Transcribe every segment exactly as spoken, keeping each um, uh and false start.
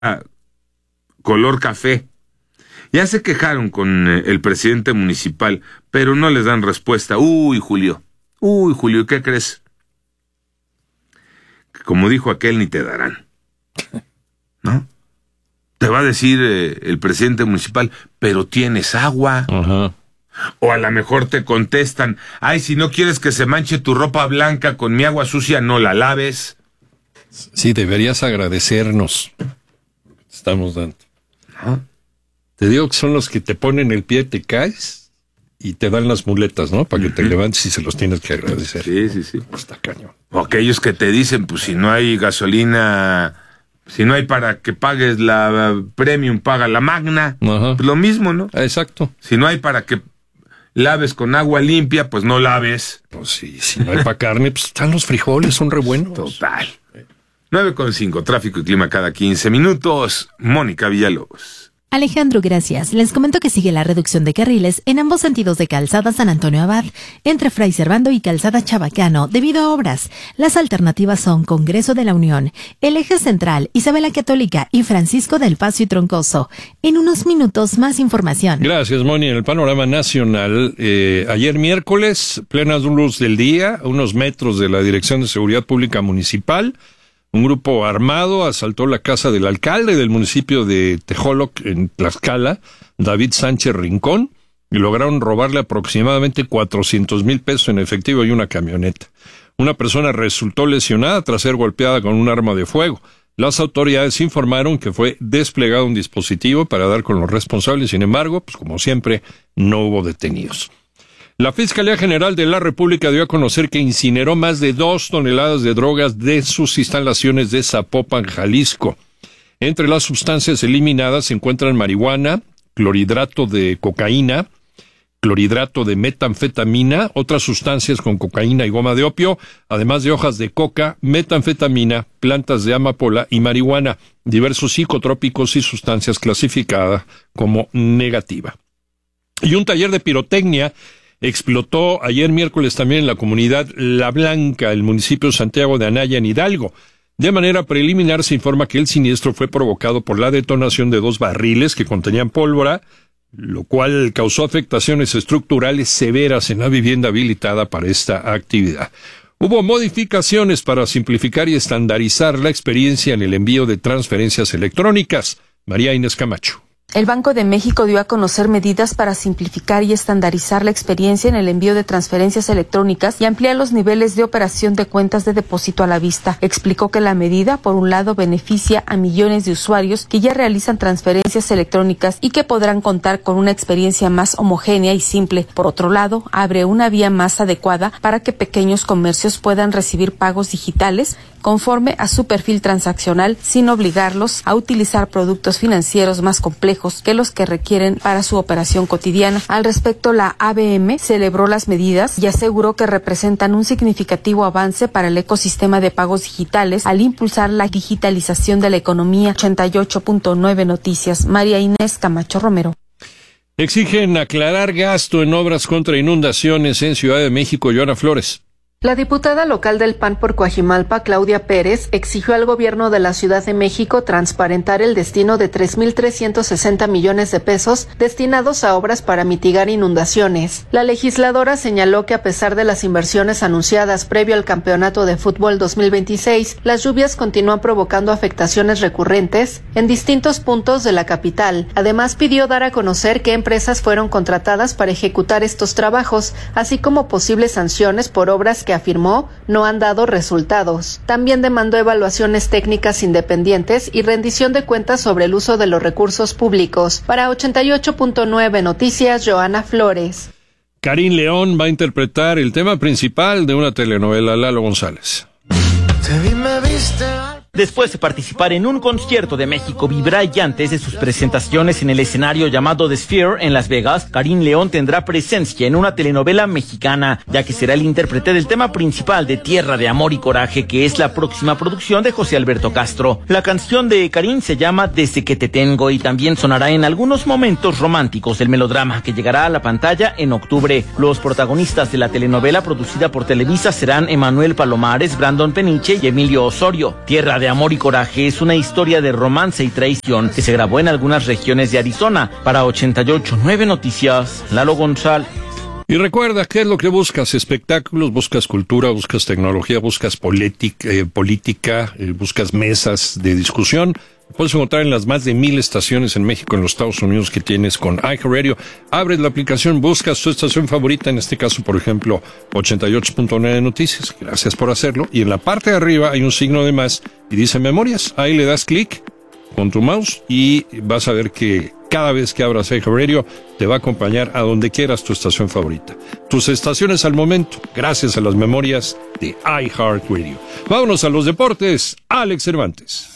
color café. Ya se quejaron con el presidente municipal, pero no les dan respuesta. Uy, Julio, uy, Julio, ¿qué crees? Como dijo aquel, ni te darán, ¿no? Te va a decir eh, el presidente municipal, pero tienes agua. Ajá. O a lo mejor te contestan, ay, si no quieres que se manche tu ropa blanca con mi agua sucia, no la laves. Sí, deberías agradecernos. Estamos dando. ¿No? Te digo que son los que te ponen el pie, te caes y te dan las muletas, ¿no? Para que uh-huh. te levantes y se los tienes que agradecer. Sí, sí, sí. Está cañón. O aquellos que te dicen, pues si no hay gasolina, si no hay para que pagues la premium, paga la magna. Ajá. Pues lo mismo, ¿no? Exacto. Si no hay para que laves con agua limpia, pues no laves. Pues sí, si no hay para carne, pues están los frijoles, son re buenos. Total. nueve con cinco, tráfico y clima cada quince minutos. Mónica Villalobos. Alejandro, gracias. Les comento que sigue la reducción de carriles en ambos sentidos de Calzada San Antonio Abad, entre Fray Servando y Calzada Chabacano, debido a obras. Las alternativas son Congreso de la Unión, el Eje Central, Isabela Católica y Francisco del Paso y Troncoso. En unos minutos, más información. Gracias, Moni. En el panorama nacional, eh, ayer miércoles, plena luz del día, a unos metros de la Dirección de Seguridad Pública Municipal, un grupo armado asaltó la casa del alcalde del municipio de Tejoloc, en Tlaxcala, David Sánchez Rincón, y lograron robarle aproximadamente cuatrocientos mil pesos en efectivo y una camioneta. Una persona resultó lesionada tras ser golpeada con un arma de fuego. Las autoridades informaron que fue desplegado un dispositivo para dar con los responsables. Sin embargo, pues como siempre, no hubo detenidos. La Fiscalía General de la República dio a conocer que incineró más de dos toneladas de drogas de sus instalaciones de Zapopan, Jalisco. Entre las sustancias eliminadas se encuentran marihuana, clorhidrato de cocaína, clorhidrato de metanfetamina, otras sustancias con cocaína y goma de opio, además de hojas de coca, metanfetamina, plantas de amapola y marihuana, diversos psicotrópicos y sustancias clasificadas como negativa. Y un taller de pirotecnia explotó ayer miércoles también en la comunidad La Blanca, el municipio de Santiago de Anaya, en Hidalgo. De manera preliminar se informa que el siniestro fue provocado por la detonación de dos barriles que contenían pólvora, lo cual causó afectaciones estructurales severas en la vivienda habilitada para esta actividad. Hubo modificaciones para simplificar y estandarizar la experiencia en el envío de transferencias electrónicas. María Inés Camacho. El Banco de México dio a conocer medidas para simplificar y estandarizar la experiencia en el envío de transferencias electrónicas y ampliar los niveles de operación de cuentas de depósito a la vista. Explicó que la medida, por un lado, beneficia a millones de usuarios que ya realizan transferencias electrónicas y que podrán contar con una experiencia más homogénea y simple. Por otro lado, abre una vía más adecuada para que pequeños comercios puedan recibir pagos digitales conforme a su perfil transaccional, sin obligarlos a utilizar productos financieros más complejos que los que requieren para su operación cotidiana. Al respecto, la A B M celebró las medidas y aseguró que representan un significativo avance para el ecosistema de pagos digitales al impulsar la digitalización de la economía. ochenta y ocho punto nueve Noticias, María Inés Camacho Romero. Exigen aclarar gasto en obras contra inundaciones en Ciudad de México. Joana Flores. La diputada local del P A N por Coajimalpa, Claudia Pérez, exigió al gobierno de la Ciudad de México transparentar el destino de tres mil trescientos sesenta millones de pesos destinados a obras para mitigar inundaciones. La legisladora señaló que a pesar de las inversiones anunciadas previo al Campeonato de Fútbol dos mil veintiséis, las lluvias continúan provocando afectaciones recurrentes en distintos puntos de la capital. Además, pidió dar a conocer qué empresas fueron contratadas para ejecutar estos trabajos, así como posibles sanciones por obras que afirmó no han dado resultados. También demandó evaluaciones técnicas independientes y rendición de cuentas sobre el uso de los recursos públicos. Para ochenta y ocho punto nueve Noticias, Joana Flores. Karim León va a interpretar el tema principal de una telenovela. Lalo González. Te vi, me viste. Después de participar en un concierto de México Vibra y antes de sus presentaciones en el escenario llamado The Sphere en Las Vegas, Karim León tendrá presencia en una telenovela mexicana, ya que será el intérprete del tema principal de Tierra de Amor y Coraje, que es la próxima producción de José Alberto Castro. La canción de Karim se llama Desde que te tengo y también sonará en algunos momentos románticos del melodrama, que llegará a la pantalla en octubre. Los protagonistas de la telenovela producida por Televisa serán Emanuel Palomares, Brandon Peniche y Emilio Osorio. Tierra de amor y coraje es una historia de romance y traición que se grabó en algunas regiones de Arizona. Para ochenta y ocho punto nueve Noticias, Lalo González. Y recuerda, ¿qué es lo que buscas? Espectáculos, buscas cultura, buscas tecnología, buscas política, eh, política eh, buscas mesas de discusión. Puedes encontrar en las más de mil estaciones en México, en los Estados Unidos que tienes con iHeartRadio. Abres la aplicación, buscas tu estación favorita, en este caso, por ejemplo, ochenta y ocho punto nueve Noticias. Gracias por hacerlo. Y en la parte de arriba hay un signo de más y dice Memorias. Ahí le das clic con tu mouse y vas a ver que cada vez que abras iHeartRadio te va a acompañar a donde quieras tu estación favorita. Tus estaciones al momento, gracias a las memorias de iHeartRadio. Vámonos a los deportes. Alex Cervantes.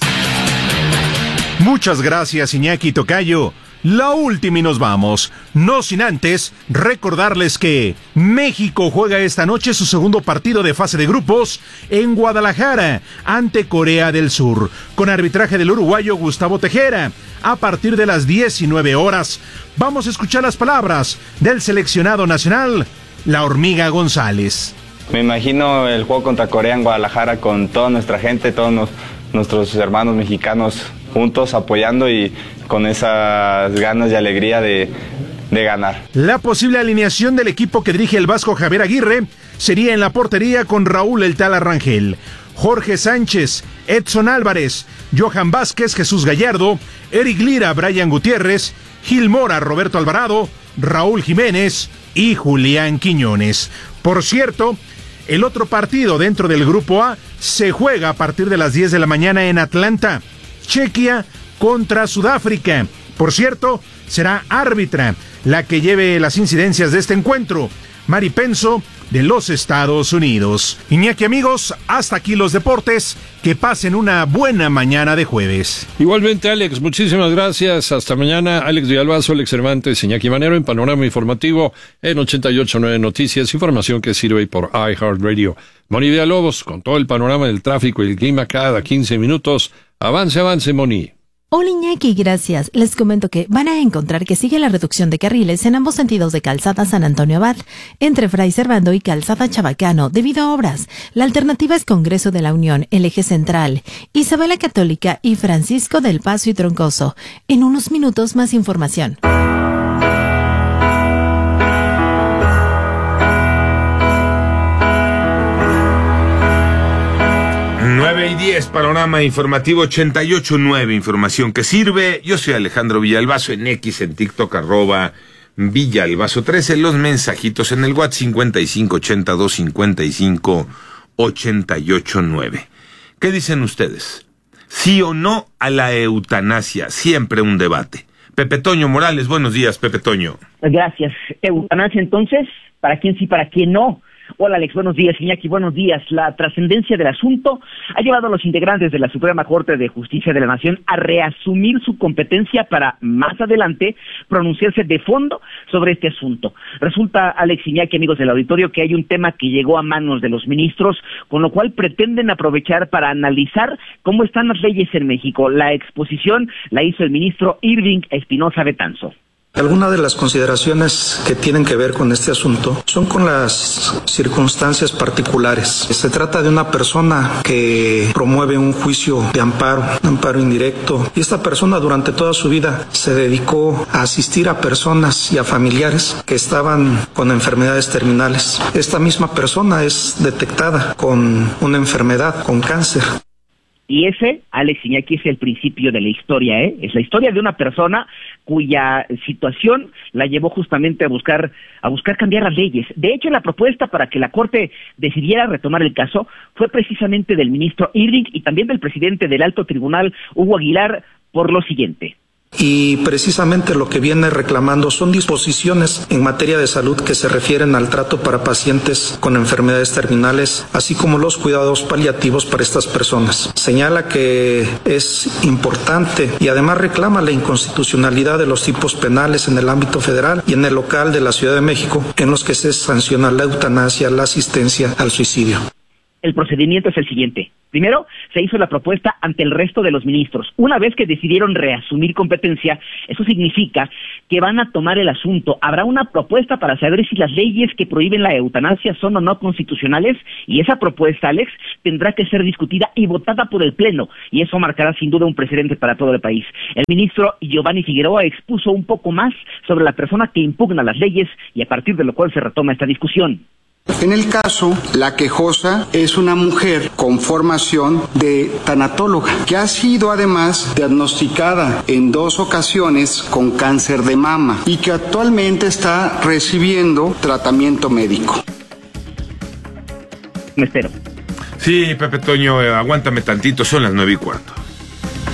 Muchas gracias, Iñaki Tocayo. La última y nos vamos. No sin antes recordarles que México juega esta noche su segundo partido de fase de grupos en Guadalajara ante Corea del Sur, con arbitraje del uruguayo Gustavo Tejera, a partir de las diecinueve horas. Vamos a escuchar las palabras del seleccionado nacional, la Hormiga González. Me imagino el juego contra Corea en Guadalajara con toda nuestra gente, todos nos, nuestros hermanos mexicanos juntos apoyando y con esas ganas y alegría de, de ganar. La posible alineación del equipo que dirige el vasco Javier Aguirre sería en la portería con Raúl El Tala Rangel, Jorge Sánchez, Edson Álvarez, Johan Vázquez, Jesús Gallardo, Eric Lira, Brian Gutiérrez, Gil Mora, Roberto Alvarado, Raúl Jiménez y Julián Quiñones. Por cierto, el otro partido dentro del Grupo A se juega a partir de las diez de la mañana en Atlanta. Chequia contra Sudáfrica. Por cierto, será árbitra la que lleve las incidencias de este encuentro, Mari Penso, de los Estados Unidos. Iñaki, amigos, hasta aquí los deportes. Que pasen una buena mañana de jueves. Igualmente, Alex, muchísimas gracias. Hasta mañana. Alex Villalbazo, Alex Cervantes, Iñaki Manero en Panorama Informativo en ochenta y ocho punto nueve Noticias. Información que sirve por iHeartRadio. Moni Villalobos, con todo el panorama del tráfico y el clima cada quince minutos. Avance, avance, Moni. Hola Iñaki, gracias. Les comento que van a encontrar que sigue la reducción de carriles en ambos sentidos de Calzada San Antonio Abad, entre Fray Servando y Calzada Chabacano, debido a obras. La alternativa es Congreso de la Unión, el eje central, Isabela Católica y Francisco del Paso y Troncoso. En unos minutos más información. nueve y diez, Panorama Informativo ochenta y ocho punto nueve, información que sirve. Yo soy Alejandro Villalbazo, en X, en TikTok, arroba Villalbazo trece, los mensajitos en el WhatsApp cincuenta y cinco ochenta y dos cincuenta y cinco ochenta y ocho nueve. ¿Qué dicen ustedes? ¿Sí o no a la eutanasia? Siempre un debate. Pepe Toño Morales, buenos días, Pepe Toño. Gracias. Eutanasia, entonces, ¿para quién sí, para quién no? Hola Alex, buenos días. Iñaki, buenos días. La trascendencia del asunto ha llevado a los integrantes de la Suprema Corte de Justicia de la Nación a reasumir su competencia para más adelante pronunciarse de fondo sobre este asunto. Resulta, Alex, Iñaki, amigos del auditorio, que hay un tema que llegó a manos de los ministros, con lo cual pretenden aprovechar para analizar cómo están las leyes en México. La exposición la hizo el ministro Irving Espinosa Betanzo. Algunas de las consideraciones que tienen que ver con este asunto son con las circunstancias particulares. Se trata de una persona que promueve un juicio de amparo, un amparo indirecto, y esta persona durante toda su vida se dedicó a asistir a personas y a familiares que estaban con enfermedades terminales. Esta misma persona es detectada con una enfermedad, con cáncer. Y ese, Alex Iñaki, es el principio de la historia, ¿eh? Es la historia de una persona cuya situación la llevó justamente a buscar a buscar cambiar las leyes. De hecho, la propuesta para que la Corte decidiera retomar el caso fue precisamente del ministro Irving y también del presidente del Alto Tribunal, Hugo Aguilar, por lo siguiente. Y precisamente lo que viene reclamando son disposiciones en materia de salud que se refieren al trato para pacientes con enfermedades terminales, así como los cuidados paliativos para estas personas. Señala que es importante y además reclama la inconstitucionalidad de los tipos penales en el ámbito federal y en el local de la Ciudad de México, en los que se sanciona la eutanasia, la asistencia al suicidio. El procedimiento es el siguiente. Primero, se hizo la propuesta ante el resto de los ministros. Una vez que decidieron reasumir competencia, eso significa que van a tomar el asunto. Habrá una propuesta para saber si las leyes que prohíben la eutanasia son o no constitucionales, y esa propuesta, Alex, tendrá que ser discutida y votada por el Pleno, y eso marcará sin duda un precedente para todo el país. El ministro Giovanni Figueroa expuso un poco más sobre la persona que impugna las leyes, y a partir de lo cual se retoma esta discusión. En el caso, la quejosa es una mujer con formación de tanatóloga, que ha sido además diagnosticada en dos ocasiones con cáncer de mama y que actualmente está recibiendo tratamiento médico. Me espero. Sí, Pepe Toño, eh, aguántame tantito, son las nueve y cuarto.